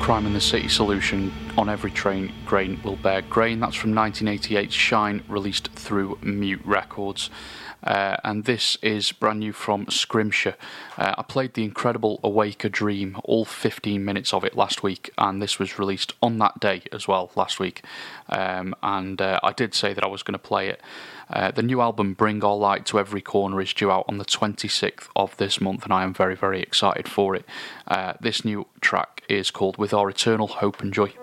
Crime in the City solution, On Every Train, Grain Will Bear Grain. That's from 1988's Shine, released through Mute Records. And this is brand new from Scrimshire. I played the incredible Awake a Dream, all 15 minutes of it last week, and this was released on that day as well, last week. I did say that I was going to play it. The new album, Bring All Light to Every Corner, is due out on the 26th of this month, and I am very, very excited for it. This new track is called With Our Eternal Hope and Joy.